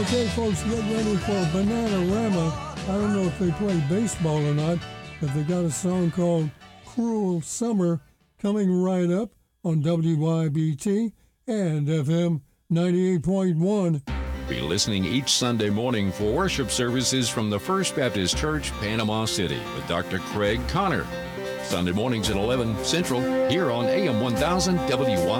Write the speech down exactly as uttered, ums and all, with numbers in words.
Okay, folks, get ready for Bananarama. I don't know if they play baseball or not, but they got a song called Cruel Summer coming right up on W Y B T and F M ninety-eight point one. Be listening each Sunday morning for worship services from the First Baptist Church, Panama City, with Doctor Craig Connor. Sunday mornings at eleven Central, here on A M one thousand W Y B T.